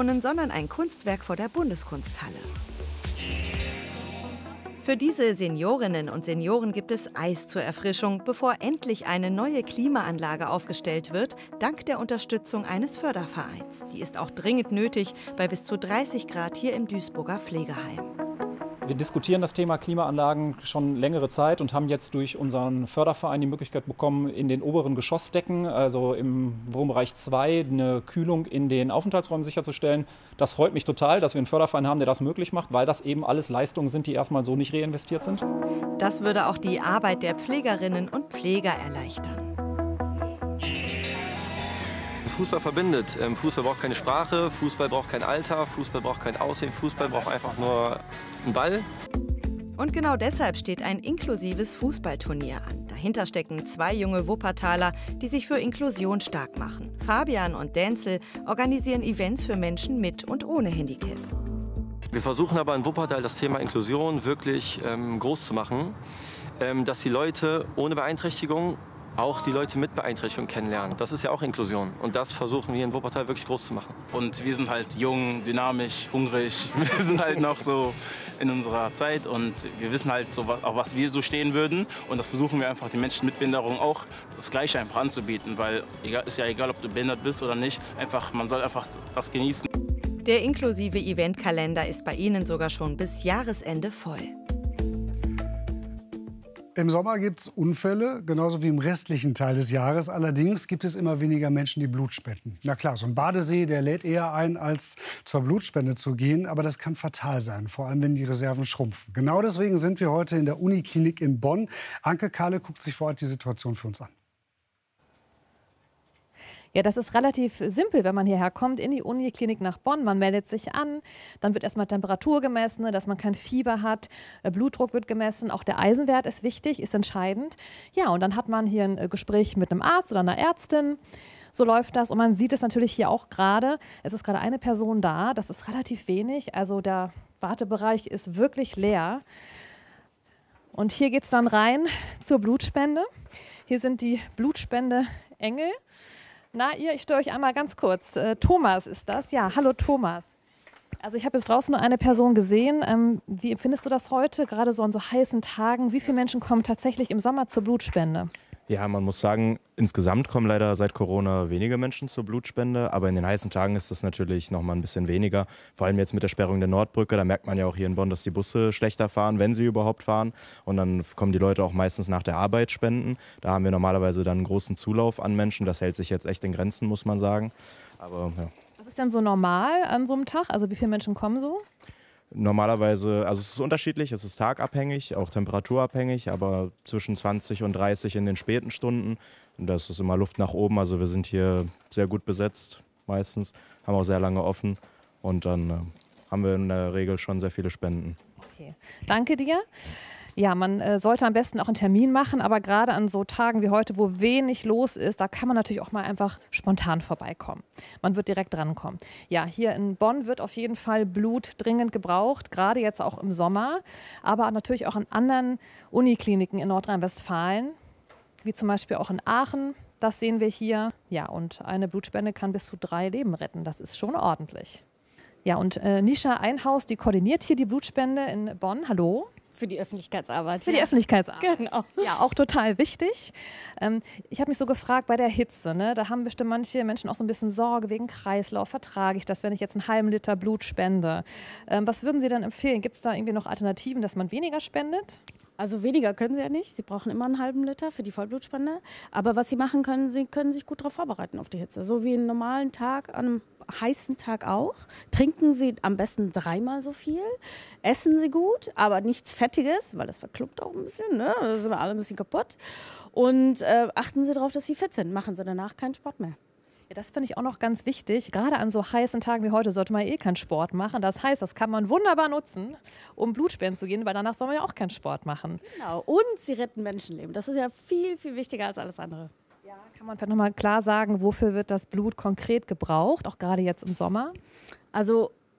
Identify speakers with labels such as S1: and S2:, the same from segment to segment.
S1: Springbrunnen, sondern ein Kunstwerk vor der Bundeskunsthalle. Für diese Seniorinnen und Senioren gibt es Eis zur Erfrischung, bevor endlich eine neue Klimaanlage aufgestellt wird, dank der Unterstützung eines Fördervereins. Die ist auch dringend nötig bei bis zu 30 Grad hier im Duisburger Pflegeheim.
S2: Wir diskutieren das Thema Klimaanlagen schon längere Zeit und haben jetzt durch unseren Förderverein die Möglichkeit bekommen, in den oberen Geschossdecken, also im Wohnbereich 2, eine Kühlung in den Aufenthaltsräumen sicherzustellen. Das freut mich total, dass wir einen Förderverein haben, der das möglich macht, weil das eben alles Leistungen sind, die erstmal so nicht reinvestiert sind.
S1: Das würde auch die Arbeit der Pflegerinnen und Pfleger erleichtern.
S3: Fußball verbindet. Fußball braucht keine Sprache, Fußball braucht kein Alter, Fußball braucht kein Aussehen, Fußball braucht einfach nur einen Ball.
S1: Und genau deshalb steht ein inklusives Fußballturnier an. Dahinter stecken 2 junge Wuppertaler, die sich für Inklusion stark machen. Fabian und Denzel organisieren Events für Menschen mit und ohne Handicap.
S3: Wir versuchen aber in Wuppertal das Thema Inklusion wirklich groß zu machen, dass die Leute ohne Beeinträchtigung auch die Leute mit Beeinträchtigung kennenlernen. Das ist ja auch Inklusion und das versuchen wir in Wuppertal wirklich groß zu machen.
S4: Und wir sind halt jung, dynamisch, hungrig. Wir sind halt noch so in unserer Zeit und wir wissen halt so, auf was wir so stehen würden. Und das versuchen wir einfach den Menschen mit Behinderung auch das Gleiche einfach anzubieten, weil ist ja egal, ob du behindert bist oder nicht. Man soll einfach das genießen.
S1: Der inklusive Eventkalender ist bei Ihnen sogar schon bis Jahresende voll.
S5: Im Sommer gibt es Unfälle, genauso wie im restlichen Teil des Jahres. Allerdings gibt es immer weniger Menschen, die Blut spenden. Na klar, so ein Badesee, der lädt eher ein, als zur Blutspende zu gehen. Aber das kann fatal sein, vor allem wenn die Reserven schrumpfen. Genau deswegen sind wir heute in der Uniklinik in Bonn. Anke Kahle guckt sich vor Ort die Situation für uns an.
S6: Ja, das ist relativ simpel, wenn man hierher kommt in die Uniklinik nach Bonn. Man meldet sich an, dann wird erstmal Temperatur gemessen, dass man kein Fieber hat, Blutdruck wird gemessen, auch der Eisenwert ist wichtig, ist entscheidend. Ja, und dann hat man hier ein Gespräch mit einem Arzt oder einer Ärztin. So läuft das und man sieht es natürlich hier auch gerade. Es ist gerade eine Person da, das ist relativ wenig, also der Wartebereich ist wirklich leer. Und hier geht es dann rein zur Blutspende. Hier sind die Blutspende-Engel. Na, ich störe euch einmal ganz kurz. Thomas ist das. Ja, hallo Thomas. Also ich habe jetzt draußen nur eine Person gesehen. Wie empfindest du das heute, gerade so an so heißen Tagen? Wie viele Menschen kommen tatsächlich im Sommer zur Blutspende?
S7: Ja, man muss sagen, insgesamt kommen leider seit Corona wenige Menschen zur Blutspende, aber in den heißen Tagen ist das natürlich noch mal ein bisschen weniger. Vor allem jetzt mit der Sperrung der Nordbrücke, da merkt man ja auch hier in Bonn, dass die Busse schlechter fahren, wenn sie überhaupt fahren. Und dann kommen die Leute auch meistens nach der Arbeit spenden. Da haben wir normalerweise dann einen großen Zulauf an Menschen. Das hält sich jetzt echt in Grenzen, muss man sagen. Aber ja.
S6: Was ist denn so normal an so einem Tag? Also wie viele Menschen kommen so?
S7: Normalerweise, also es ist unterschiedlich, es ist tagabhängig, auch temperaturabhängig, aber zwischen 20 und 30 in den späten Stunden. Und das ist immer Luft nach oben, also wir sind hier sehr gut besetzt meistens, haben auch sehr lange offen und dann haben wir in der Regel schon sehr viele Spenden.
S6: Okay, danke dir. Ja, man sollte am besten auch einen Termin machen, aber gerade an so Tagen wie heute, wo wenig los ist, da kann man natürlich auch mal einfach spontan vorbeikommen. Man wird direkt drankommen. Ja, hier in Bonn wird auf jeden Fall Blut dringend gebraucht, gerade jetzt auch im Sommer, aber natürlich auch an anderen Unikliniken in Nordrhein-Westfalen, wie zum Beispiel auch in Aachen. Das sehen wir hier. Ja, und eine Blutspende kann bis zu 3 Leben retten. Das ist schon ordentlich. Ja, und Nisha Einhaus, die koordiniert hier die Blutspende in Bonn. Hallo.
S8: Für die Öffentlichkeitsarbeit.
S6: Für die Öffentlichkeitsarbeit.
S8: Genau.
S6: Ja, auch total wichtig. Ich habe mich so gefragt, bei der Hitze, ne, da haben bestimmt manche Menschen auch so ein bisschen Sorge wegen Kreislauf. Vertrage ich das, wenn ich jetzt einen halben Liter Blut spende? Was würden Sie dann empfehlen? Gibt es da irgendwie noch Alternativen, dass man weniger spendet?
S8: Also weniger können Sie ja nicht. Sie brauchen immer einen halben Liter für die Vollblutspende. Aber was Sie machen können, Sie können sich gut darauf vorbereiten auf die Hitze. So wie einen normalen Tag, an einem heißen Tag auch. Trinken Sie am besten 3-mal so viel. Essen Sie gut, aber nichts Fettiges, weil das verklumpt auch ein bisschen. Ne? Da sind wir alle ein bisschen kaputt. Und achten Sie darauf, dass Sie fit sind. Machen Sie danach keinen Sport mehr.
S6: Ja, das finde ich auch noch ganz wichtig. Gerade an so heißen Tagen wie heute sollte man eh keinen Sport machen. Das heißt, das kann man wunderbar nutzen, um Blutspenden zu gehen, weil danach soll man ja auch keinen Sport machen.
S8: Genau. Und Sie retten Menschenleben. Das ist ja viel, viel wichtiger als alles andere.
S6: Ja, kann man vielleicht nochmal klar sagen, wofür wird das Blut konkret gebraucht, auch gerade jetzt im Sommer?
S8: Also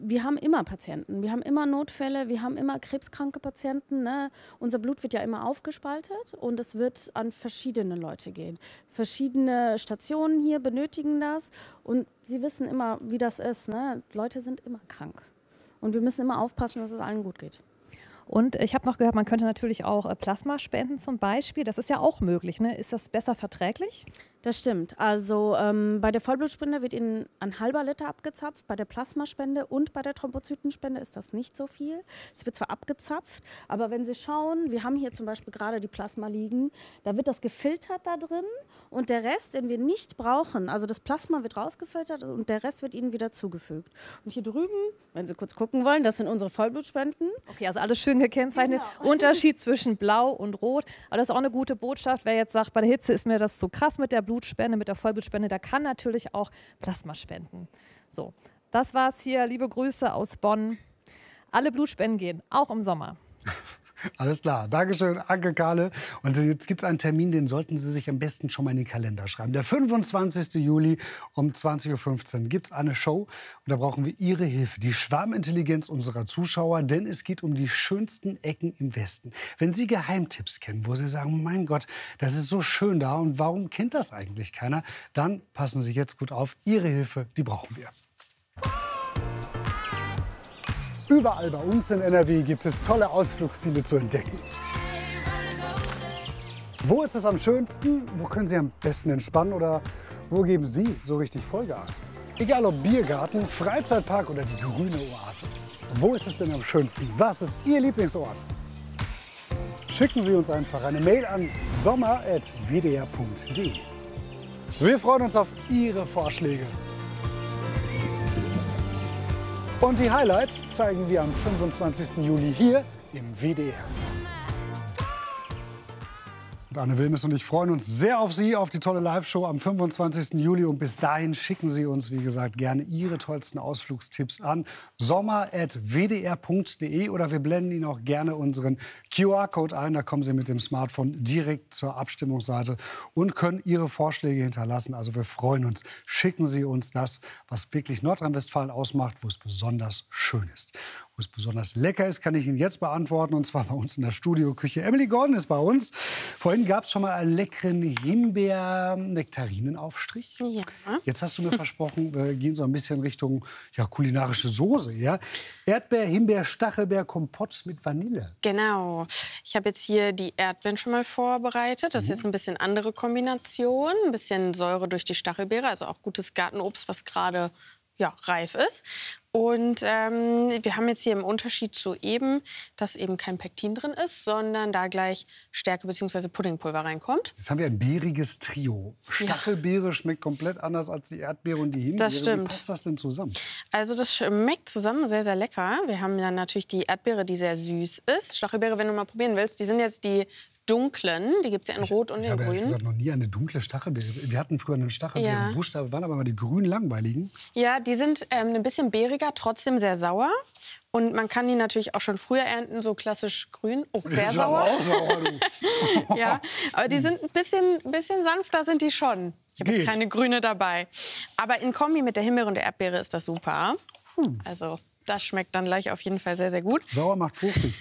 S8: wir haben immer Patienten, wir haben immer Notfälle, wir haben immer krebskranke Patienten. Ne? Unser Blut wird ja immer aufgespaltet und es wird an verschiedene Leute gehen. Verschiedene Stationen hier benötigen das und sie wissen immer, wie das ist. Ne? Leute sind immer krank und wir müssen immer aufpassen, dass es allen gut geht.
S6: Und ich habe noch gehört, man könnte natürlich auch Plasma spenden zum Beispiel. Das ist ja auch möglich. Ne? Ist das besser verträglich?
S8: Das stimmt. Also bei der Vollblutspende wird Ihnen ein halber Liter abgezapft. Bei der Plasmaspende und bei der Thrombozytenspende ist das nicht so viel. Es wird zwar abgezapft, aber wenn Sie schauen, wir haben hier zum Beispiel gerade die Plasma liegen, da wird das gefiltert da drin und der Rest, den wir nicht brauchen, also das Plasma wird rausgefiltert und der Rest wird Ihnen wieder zugefügt. Und hier drüben, wenn Sie kurz gucken wollen, das sind unsere Vollblutspenden.
S6: Okay, also alles schön gekennzeichnet. Genau. Unterschied zwischen Blau und Rot. Aber das ist auch eine gute Botschaft. Wer jetzt sagt, bei der Hitze ist mir das zu krass mit der Blutspende, mit der Vollblutspende, der kann natürlich auch Plasma spenden. So, das war's hier. Liebe Grüße aus Bonn. Alle Blutspenden gehen, auch im Sommer.
S5: Alles klar. Dankeschön, Anke Kahle. Und jetzt gibt es einen Termin, den sollten Sie sich am besten schon mal in den Kalender schreiben. Der 25. Juli um 20.15 Uhr gibt es eine Show. Und da brauchen wir Ihre Hilfe, die Schwarmintelligenz unserer Zuschauer. Denn es geht um die schönsten Ecken im Westen. Wenn Sie Geheimtipps kennen, wo Sie sagen, mein Gott, das ist so schön da und warum kennt das eigentlich keiner, dann passen Sie jetzt gut auf. Ihre Hilfe, die brauchen wir. Überall bei uns in NRW gibt es tolle Ausflugsziele zu entdecken. Wo ist es am schönsten? Wo können Sie am besten entspannen? Oder wo geben Sie so richtig Vollgas? Egal ob Biergarten, Freizeitpark oder die grüne Oase. Wo ist es denn am schönsten? Was ist Ihr Lieblingsort? Schicken Sie uns einfach eine Mail an sommer@wdr.de. Wir freuen uns auf Ihre Vorschläge. Und die Highlights zeigen wir am 25. Juli hier im WDR. Und Anne Wilmes und ich freuen uns sehr auf Sie, auf die tolle Live-Show am 25. Juli. Und bis dahin schicken Sie uns, wie gesagt, gerne Ihre tollsten Ausflugstipps an sommer@wdr.de oder wir blenden Ihnen auch gerne unseren QR-Code ein. Da kommen Sie mit dem Smartphone direkt zur Abstimmungsseite und können Ihre Vorschläge hinterlassen. Also wir freuen uns. Schicken Sie uns das, was wirklich Nordrhein-Westfalen ausmacht, wo es besonders schön ist. Wo es besonders lecker ist, kann ich Ihnen jetzt beantworten. Und zwar bei uns in der Studioküche. Emily Gordon ist bei uns. Vorhin gab es schon mal einen leckeren Himbeer-Nektarinen-Aufstrich.
S9: Ja.
S5: Jetzt hast du mir versprochen, wir gehen so ein bisschen Richtung kulinarische Soße. Ja? Erdbeer, Himbeer, Stachelbeer, Kompott mit Vanille.
S9: Genau. Ich habe jetzt hier die Erdbeeren schon mal vorbereitet. Das ist jetzt ein bisschen andere Kombination. Ein bisschen Säure durch die Stachelbeere, also auch gutes Gartenobst, was gerade reif ist. Und wir haben jetzt hier im Unterschied zu eben, dass eben kein Pektin drin ist, sondern da gleich Stärke bzw. Puddingpulver reinkommt.
S5: Jetzt haben wir ein beeriges Trio. Stachelbeere schmeckt komplett anders als die Erdbeere und die Himbeere.
S9: Das stimmt.
S5: Wie passt das denn zusammen?
S9: Also das schmeckt zusammen sehr, sehr lecker. Wir haben dann natürlich die Erdbeere, die sehr süß ist. Stachelbeere, wenn du mal probieren willst, die sind jetzt die dunklen, die gibt es ja in Rot und in
S5: Grün. Ich habe ehrlich gesagt noch nie eine dunkle Stachelbeere. Wir hatten früher einen Stachelbeerenbusch, da waren aber mal die grünen langweiligen.
S9: Ja, die sind ein bisschen beeriger, trotzdem sehr sauer. Und man kann die natürlich auch schon früher ernten, so klassisch grün. Oh, sehr sauer.
S5: Auch sauer, du.
S9: Ja, aber die sind ein bisschen sanfter sind die schon. Ich habe jetzt keine grüne dabei. Aber in Kombi mit der Himbeere und der Erdbeere ist das super. Also das schmeckt dann gleich auf jeden Fall sehr, sehr gut.
S5: Sauer macht fruchtig.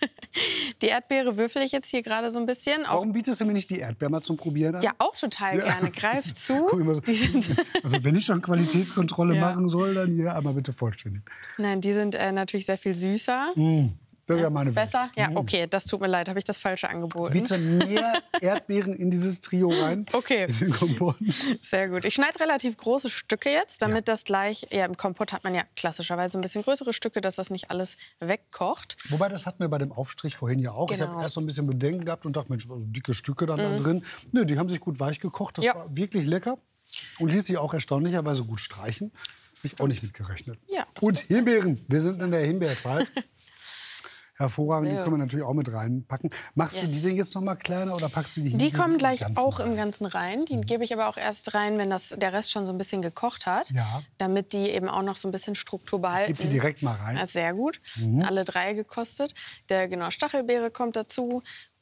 S9: Die Erdbeere würfel ich jetzt hier gerade so ein bisschen.
S5: Warum bietest du mir nicht die Erdbeere mal zum Probieren an?
S9: Ja, auch total gerne. Greif zu.
S5: Guck mal so. Also wenn ich schon Qualitätskontrolle machen soll, dann hier einmal bitte vollständig.
S9: Nein, die sind natürlich sehr viel süßer.
S5: Das ist ja meine
S9: Besser?
S5: Welt.
S9: Ja, okay, das tut mir leid, habe ich das Falsche angeboten.
S5: Bitte mehr Erdbeeren in dieses Trio rein.
S9: Okay.
S5: In den Kompott.
S9: Sehr gut. Ich schneide relativ große Stücke jetzt, damit das gleich, im Kompott hat man ja klassischerweise ein bisschen größere Stücke, dass das nicht alles wegkocht.
S5: Wobei, das hatten wir bei dem Aufstrich vorhin ja auch.
S9: Genau.
S5: Ich habe erst so ein bisschen Bedenken gehabt und dachte, Mensch, also dicke Stücke dann da drin. Nö, die haben sich gut weich gekocht. Das war wirklich lecker und ließ sich auch erstaunlicherweise gut streichen. Habe ich auch nicht mitgerechnet.
S9: Ja,
S5: und Himbeeren. Wir sind in der Himbeerzeit. Hervorragend, die können wir natürlich auch mit reinpacken. Machst du die denn jetzt noch mal kleiner oder packst du die
S9: Die kommen gleich auch
S5: rein?
S9: im Ganzen rein. Die gebe ich aber auch erst rein, wenn der Rest schon so ein bisschen gekocht hat.
S5: Ja.
S9: Damit die eben auch noch so ein bisschen Struktur behalten.
S5: Gib die direkt mal rein.
S9: Ja, sehr gut. Alle 3 gekostet. Stachelbeere kommt dazu.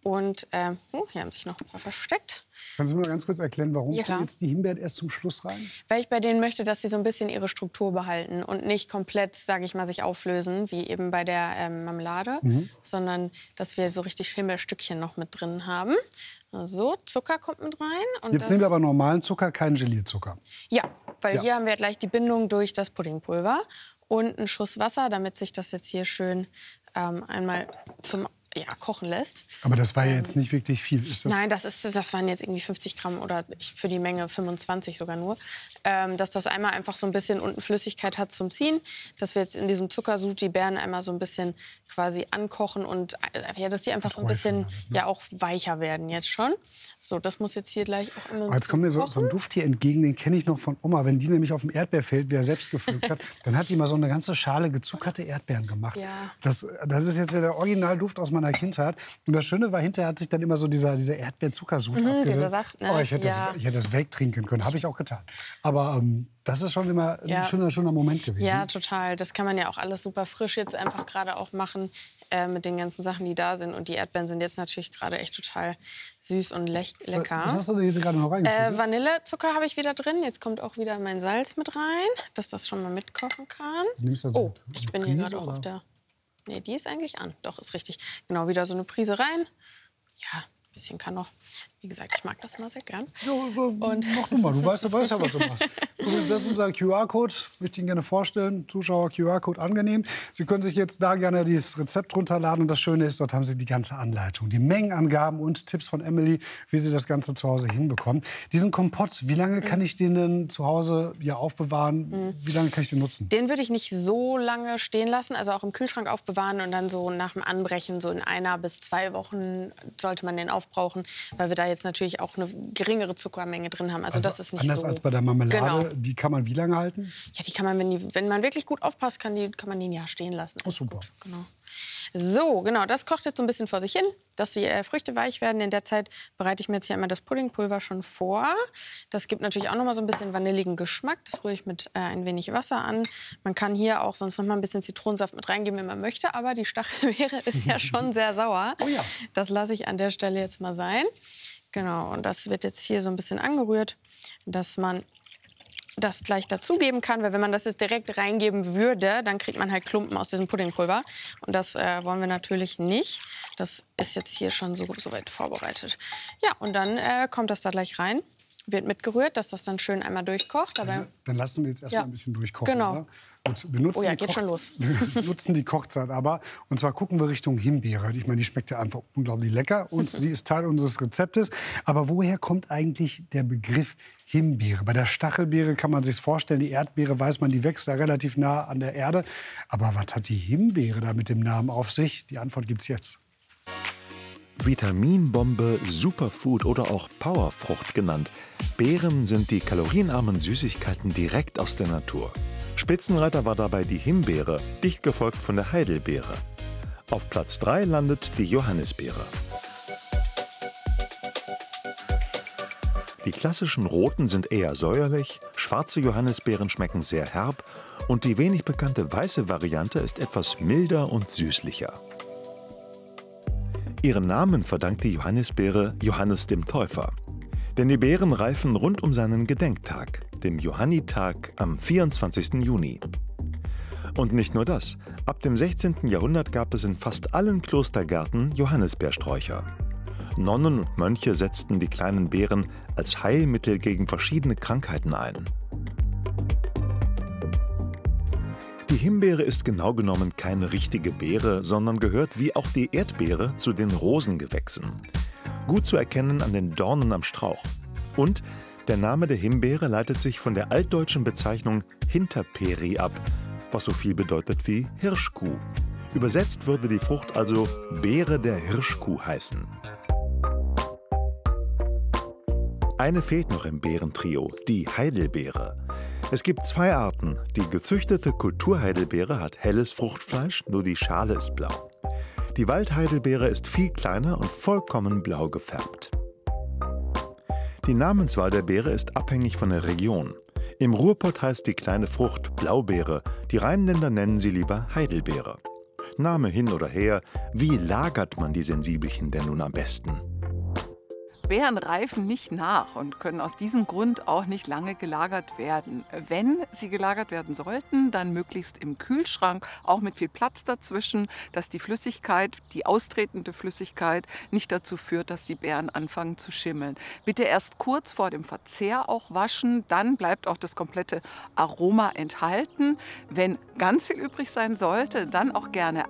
S9: Und hier haben sich noch ein paar versteckt.
S5: Kannst du mir noch ganz kurz erklären, warum
S9: Ja,
S5: jetzt die Himbeeren erst zum Schluss rein?
S9: Weil ich bei denen möchte, dass sie so ein bisschen ihre Struktur behalten und nicht komplett, sage ich mal, sich auflösen, wie eben bei der Marmelade, sondern dass wir so richtig Himbeerstückchen noch mit drin haben. So, Zucker kommt mit rein. Und
S5: Jetzt nehmen wir aber normalen Zucker, keinen Gelierzucker.
S9: Ja, weil
S5: Ja.
S9: hier haben wir gleich die Bindung durch das Puddingpulver und einen Schuss Wasser, damit sich das jetzt hier schön einmal zum kochen lässt.
S5: Aber das war ja jetzt nicht wirklich viel. Ist das
S9: Nein, das waren jetzt irgendwie 50 Gramm oder für die Menge 25 sogar nur. Dass das einmal einfach so ein bisschen unten Flüssigkeit hat zum Ziehen. Dass wir jetzt in diesem Zuckersud die Beeren einmal so ein bisschen quasi ankochen und dass die einfach so ein bisschen auch weicher werden jetzt schon. So, das muss jetzt hier gleich auch immer.
S5: Aber jetzt kommt mir so ein Duft hier entgegen, den kenne ich noch von Oma. Wenn die nämlich auf dem Erdbeerfeld, wie er selbst gepflückt hat, dann hat die mal so eine ganze Schale gezuckerte Erdbeeren gemacht.
S9: Ja.
S5: Das ist jetzt wieder der Originalduft aus meiner Kindheit. Und das Schöne war, hinterher hat sich dann immer so dieser Erdbeerzuckersud abgesetzt.
S9: dieser Saft, ne?
S5: Oh, ich hätte das wegtrinken können, habe ich auch getan. Aber das ist schon immer ein schöner Moment gewesen.
S9: Ja, total. Das kann man ja auch alles super frisch jetzt einfach gerade auch machen mit den ganzen Sachen, die da sind. Und die Erdbeeren sind jetzt natürlich gerade echt total süß und lecker.
S5: Was hast du denn jetzt gerade noch reingeschrieben?
S9: Vanillezucker habe ich wieder drin. Jetzt kommt auch wieder mein Salz mit rein, dass das schon mal mitkochen kann.
S5: Nimmst du so
S9: Ich bin hier gerade auch auf der... Nee, die ist eigentlich an. Doch, ist richtig. Genau, wieder so eine Prise rein. Ja, ein bisschen kann noch. Wie gesagt, ich mag das mal sehr gern.
S5: Und mach du mal, du weißt ja, was du machst. Das ist unser QR-Code, möchte ich Ihnen gerne vorstellen. Zuschauer, QR-Code angenehm. Sie können sich jetzt da gerne dieses Rezept runterladen. Und das Schöne ist, dort haben Sie die ganze Anleitung, die Mengenangaben und Tipps von Emily, wie Sie das Ganze zu Hause hinbekommen. Diesen Kompott, wie lange kann ich den denn zu Hause aufbewahren? Wie lange kann ich den nutzen?
S9: Den würde ich nicht so lange stehen lassen, also auch im Kühlschrank aufbewahren und dann so nach dem Anbrechen, so in 1 bis 2 Wochen sollte man den aufbrauchen, weil wir da jetzt natürlich auch eine geringere Zuckermenge drin haben. Also das ist nicht
S5: anders
S9: so.
S5: als bei der Marmelade,
S9: Genau.
S5: die kann man wie lange halten?
S9: Ja, die kann man, wenn man wirklich gut aufpasst, kann man den ja stehen lassen.
S5: Oh, super.
S9: Gut, genau. So, genau, das kocht jetzt so ein bisschen vor sich hin, dass die Früchte weich werden. In der Zeit bereite ich mir jetzt hier einmal das Puddingpulver schon vor. Das gibt natürlich auch noch mal so ein bisschen vanilligen Geschmack. Das rühre ich mit ein wenig Wasser an. Man kann hier auch sonst noch mal ein bisschen Zitronensaft mit reingeben, wenn man möchte. Aber die Stachelbeere ist ja schon sehr sauer.
S5: Oh ja.
S9: Das lasse ich an der Stelle jetzt mal sein. Genau, und das wird jetzt hier so ein bisschen angerührt, dass man das gleich dazugeben kann, weil wenn man das jetzt direkt reingeben würde, dann kriegt man halt Klumpen aus diesem Puddingpulver. Und das wollen wir natürlich nicht. Das ist jetzt hier schon so weit vorbereitet. Ja, und dann kommt das da gleich rein, wird mitgerührt, dass das dann schön einmal durchkocht. Aber
S5: Dann lassen wir jetzt erstmal ein bisschen durchkochen.
S9: Genau.
S5: Oder? Gut, wir nutzen
S9: geht schon los.
S5: Wir nutzen die Kochzeit aber. Und zwar gucken wir Richtung Himbeere. Ich meine, die schmeckt ja einfach unglaublich lecker. Und sie ist Teil unseres Rezeptes. Aber woher kommt eigentlich der Begriff Himbeere? Bei der Stachelbeere kann man sich vorstellen, die Erdbeere weiß man, die wächst da relativ nah an der Erde. Aber was hat die Himbeere da mit dem Namen auf sich? Die Antwort gibt's jetzt.
S10: Vitaminbombe, Superfood oder auch Powerfrucht genannt. Beeren sind die kalorienarmen Süßigkeiten direkt aus der Natur. Spitzenreiter war dabei die Himbeere, dicht gefolgt von der Heidelbeere. Auf Platz 3 landet die Johannisbeere. Die klassischen roten sind eher säuerlich, schwarze Johannisbeeren schmecken sehr herb und die wenig bekannte weiße Variante ist etwas milder und süßlicher. Ihren Namen verdankt die Johannisbeere Johannes dem Täufer. Denn die Beeren reifen rund um seinen Gedenktag, dem Johannitag am 24. Juni. Und nicht nur das, ab dem 16. Jahrhundert gab es in fast allen Klostergärten Johannisbeersträucher. Nonnen und Mönche setzten die kleinen Beeren als Heilmittel gegen verschiedene Krankheiten ein. Die Himbeere ist genau genommen keine richtige Beere, sondern gehört wie auch die Erdbeere zu den Rosengewächsen. Gut zu erkennen an den Dornen am Strauch. Und der Name der Himbeere leitet sich von der altdeutschen Bezeichnung Hinterperi ab, was so viel bedeutet wie Hirschkuh. Übersetzt würde die Frucht also Beere der Hirschkuh heißen. Eine fehlt noch im Beerentrio, die Heidelbeere. Es gibt 2 Arten. Die gezüchtete Kulturheidelbeere hat helles Fruchtfleisch, nur die Schale ist blau. Die Waldheidelbeere ist viel kleiner und vollkommen blau gefärbt. Die Namenswahl der Beere ist abhängig von der Region. Im Ruhrpott heißt die kleine Frucht Blaubeere, die Rheinländer nennen sie lieber Heidelbeere. Name hin oder her, wie lagert man die Sensibelchen denn nun am besten?
S11: Beeren reifen nicht nach und können aus diesem Grund auch nicht lange gelagert werden. Wenn sie gelagert werden sollten, dann möglichst im Kühlschrank, auch mit viel Platz dazwischen, dass die Flüssigkeit, die austretende Flüssigkeit, nicht dazu führt, dass die Beeren anfangen zu schimmeln. Bitte erst kurz vor dem Verzehr auch waschen, dann bleibt auch das komplette Aroma enthalten. Wenn ganz viel übrig sein sollte, dann auch gerne